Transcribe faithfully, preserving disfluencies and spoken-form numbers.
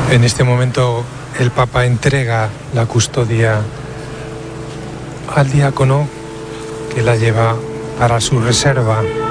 En este momento el Papa entrega la custodia al diácono que la lleva para su reserva.